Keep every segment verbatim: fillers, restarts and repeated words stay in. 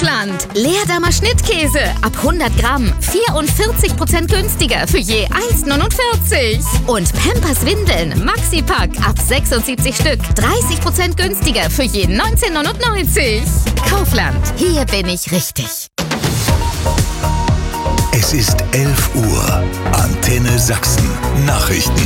Kaufland. Leerdammer Schnittkäse ab hundert Gramm vierundvierzig Prozent günstiger für je eins Komma neunundvierzig. Und Pampers Windeln Maxi-Pack ab sechsundsiebzig Stück dreißig Prozent günstiger für je neunzehn Komma neunundneunzig. Kaufland, hier bin ich richtig. Es ist elf Uhr. Antenne Sachsen. Nachrichten.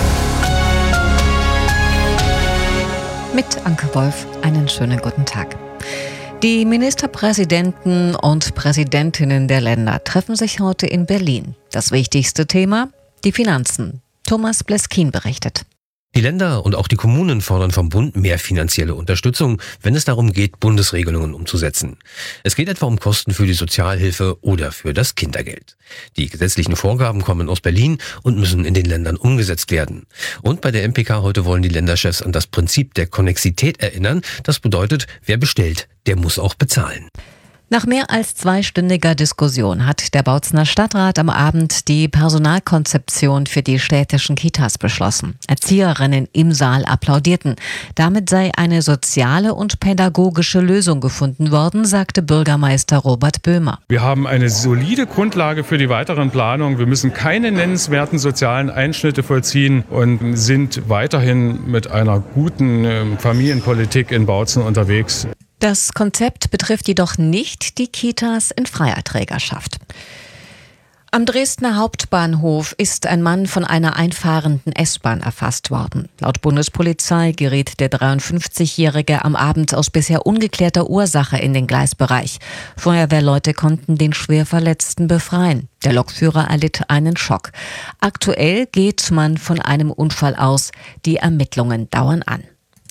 Mit Anke Wolf einen schönen guten Tag. Die Ministerpräsidenten und Präsidentinnen der Länder treffen sich heute in Berlin. Das wichtigste Thema? Die Finanzen. Thomas Bleskin berichtet. Die Länder und auch die Kommunen fordern vom Bund mehr finanzielle Unterstützung, wenn es darum geht, Bundesregelungen umzusetzen. Es geht etwa um Kosten für die Sozialhilfe oder für das Kindergeld. Die gesetzlichen Vorgaben kommen aus Berlin und müssen in den Ländern umgesetzt werden. Und bei der M P K heute wollen die Länderchefs an das Prinzip der Konnexität erinnern. Das bedeutet, wer bestellt, der muss auch bezahlen. Nach mehr als zweistündiger Diskussion hat der Bautzener Stadtrat am Abend die Personalkonzeption für die städtischen Kitas beschlossen. Erzieherinnen im Saal applaudierten. Damit sei eine soziale und pädagogische Lösung gefunden worden, sagte Bürgermeister Robert Böhmer. Wir haben eine solide Grundlage für die weiteren Planungen. Wir müssen keine nennenswerten sozialen Einschnitte vollziehen und sind weiterhin mit einer guten Familienpolitik in Bautzen unterwegs. Das Konzept betrifft jedoch nicht die Kitas in freier Trägerschaft. Am Dresdner Hauptbahnhof ist ein Mann von einer einfahrenden S-Bahn erfasst worden. Laut Bundespolizei geriet der dreiundfünfzigjährige am Abend aus bisher ungeklärter Ursache in den Gleisbereich. Feuerwehrleute konnten den Schwerverletzten befreien. Der Lokführer erlitt einen Schock. Aktuell geht man von einem Unfall aus. Die Ermittlungen dauern an.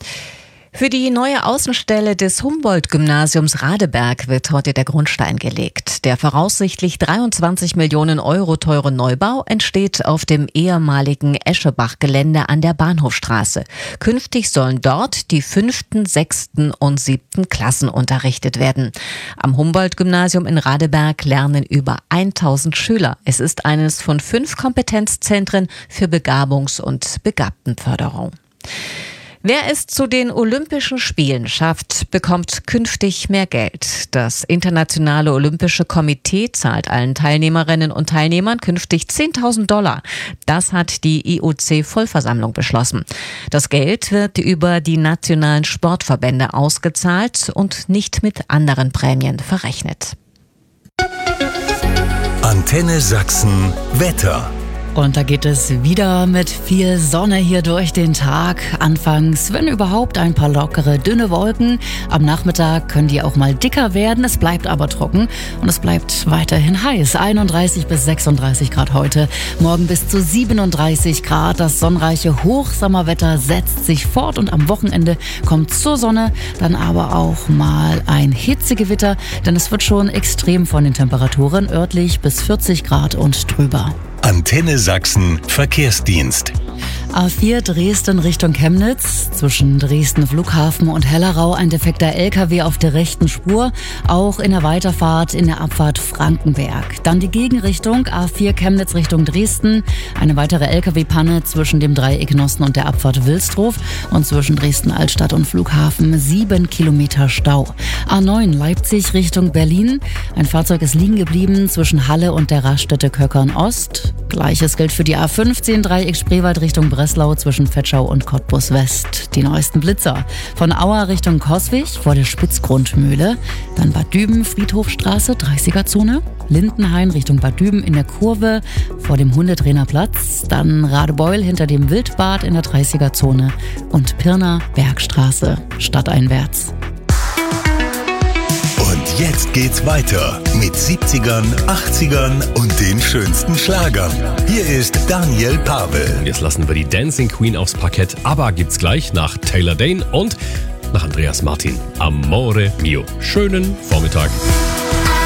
Für die neue Außenstelle des Humboldt-Gymnasiums Radeberg wird heute der Grundstein gelegt. Der voraussichtlich dreiundzwanzig Millionen Euro teure Neubau entsteht auf dem ehemaligen Eschebach-Gelände an der Bahnhofstraße. Künftig sollen dort die fünften, sechsten und siebten Klassen unterrichtet werden. Am Humboldt-Gymnasium in Radeberg lernen über tausend Schüler. Es ist eines von fünf Kompetenzzentren für Begabungs- und Begabtenförderung. Wer es zu den Olympischen Spielen schafft, bekommt künftig mehr Geld. Das Internationale Olympische Komitee zahlt allen Teilnehmerinnen und Teilnehmern künftig zehntausend Dollar. Das hat die I O C-Vollversammlung beschlossen. Das Geld wird über die nationalen Sportverbände ausgezahlt und nicht mit anderen Prämien verrechnet. Antenne Sachsen Wetter. Und da geht es wieder mit viel Sonne hier durch den Tag. Anfangs, wenn überhaupt, ein paar lockere, dünne Wolken. Am Nachmittag können die auch mal dicker werden. Es bleibt aber trocken und es bleibt weiterhin heiß. einunddreißig bis sechsunddreißig Grad heute. Morgen bis zu siebenunddreißig Grad. Das sonnenreiche Hochsommerwetter setzt sich fort und am Wochenende kommt zur Sonne dann aber auch mal ein Hitzegewitter. Denn es wird schon extrem von den Temperaturen, örtlich bis vierzig Grad und drüber. Antenne Sachsen Verkehrsdienst. A vier Dresden Richtung Chemnitz. Zwischen Dresden Flughafen und Hellerau ein defekter L K W auf der rechten Spur. Auch in der Weiterfahrt in der Abfahrt Frankenberg. Dann die Gegenrichtung A vier Chemnitz Richtung Dresden. Eine weitere L K W-Panne zwischen dem Dreieck Nossen und der Abfahrt Wilsdruf. Und zwischen Dresden Altstadt und Flughafen sieben Kilometer Stau. A neun Leipzig Richtung Berlin. Ein Fahrzeug ist liegen geblieben zwischen Halle und der Raststätte Köckern Ost. Gleiches gilt für die A fünfzehn Dreieck Spreewald Richtung Breslau zwischen Vetschau und Cottbus West. Die neuesten Blitzer. Von Auer Richtung Coswig vor der Spitzgrundmühle. Dann Bad Düben, Friedhofstraße, dreißiger Zone. Lindenhain Richtung Bad Düben in der Kurve vor dem Hundetrainerplatz. Dann Radebeul hinter dem Wildbad in der dreißiger Zone. Und Pirna, Bergstraße, stadteinwärts. Und jetzt geht's weiter mit siebzigern, achtzigern und den schönsten Schlagern. Hier ist Daniel Pavel. Jetzt lassen wir die Dancing Queen aufs Parkett. Aber gibt's gleich nach Taylor Dayne und nach Andreas Martin. Amore mio. Schönen Vormittag.